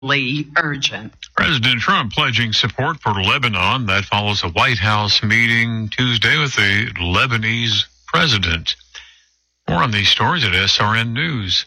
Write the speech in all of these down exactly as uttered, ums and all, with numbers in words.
urgent. President Trump pledging support for Lebanon. That follows a White House meeting Tuesday with the Lebanese president. More on these stories at S R N News.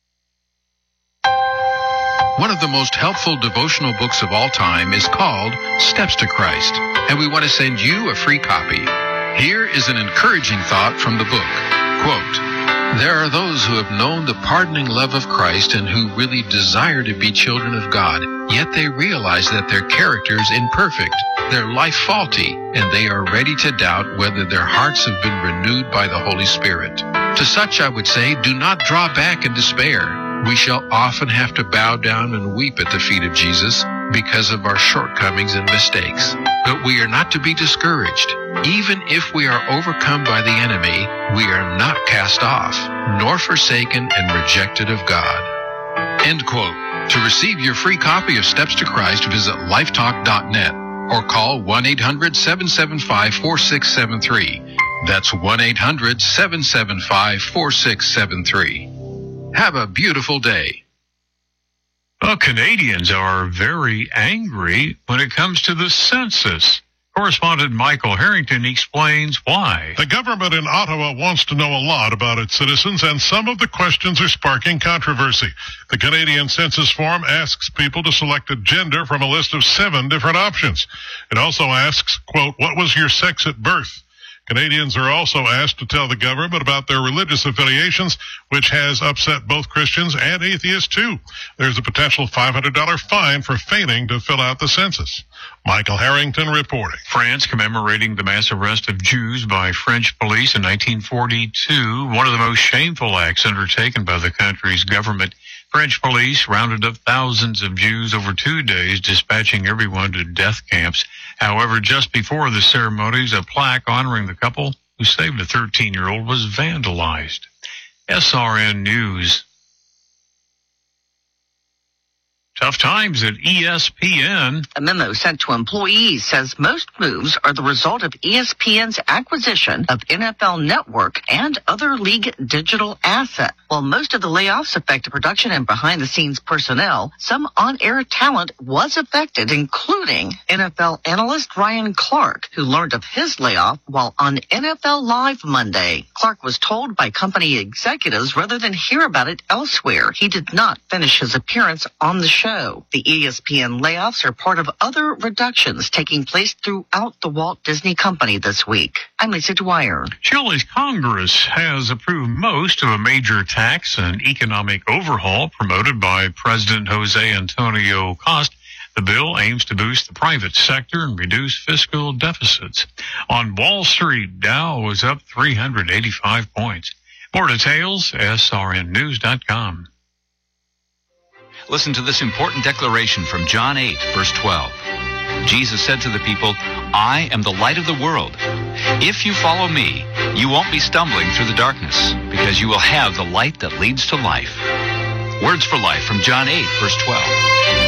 One of the most helpful devotional books of all time is called Steps to Christ, and we want to send you a free copy. Here is an encouraging thought from the book. Quote, "There are those who have known the pardoning love of Christ and who really desire to be children of God, yet they realize that their character is imperfect, their life faulty, and they are ready to doubt whether their hearts have been renewed by the Holy Spirit. To such I would say, do not draw back in despair. We shall often have to bow down and weep at the feet of Jesus because of our shortcomings and mistakes. But we are not to be discouraged. Even if we are overcome by the enemy, we are not cast off, nor forsaken and rejected of God." End quote. To receive your free copy of Steps to Christ, visit lifetalk dot net or call one eight hundred seven seven five four six seven three. That's one eight hundred seven seven five four six seven three. Have a beautiful day. Well, Canadians are very angry when it comes to the census. Correspondent Michael Harrington explains why. The government in Ottawa wants to know a lot about its citizens, and some of the questions are sparking controversy. The Canadian Census Form asks people to select a gender from a list of seven different options. It also asks, quote, "What was your sex at birth?" Canadians are also asked to tell the government about their religious affiliations, which has upset both Christians and atheists, too. There's a potential five hundred dollars fine for failing to fill out the census. Michael Harrington reporting. France commemorating the mass arrest of Jews by French police in nineteen forty-two, one of the most shameful acts undertaken by the country's government. French police rounded up thousands of Jews over two days, dispatching everyone to death camps. However, just before the ceremonies, a plaque honoring the couple who saved a thirteen-year-old was vandalized. S R N News. Tough times at E S P N. A memo sent to employees says most moves are the result of E S P N's acquisition of N F L Network and other league digital assets. While most of the layoffs affected production and behind-the-scenes personnel, some on-air talent was affected, including N F L analyst Ryan Clark, who learned of his layoff while on N F L Live Monday. Clark was told by company executives rather than hear about it elsewhere. He did not finish his appearance on the show. The E S P N layoffs are part of other reductions taking place throughout the Walt Disney Company this week. I'm Lisa Dwyer. Chile's Congress has approved most of a major tax and economic overhaul promoted by President Jose Antonio Costa. The bill aims to boost the private sector and reduce fiscal deficits. On Wall Street, Dow was up three hundred eighty-five points. More details, S R N news dot com. Listen to this important declaration from John eight, verse twelve. Jesus said to the people, "I am the light of the world. If you follow me, you won't be stumbling through the darkness, because you will have the light that leads to life." Words for Life from John eight, verse twelve.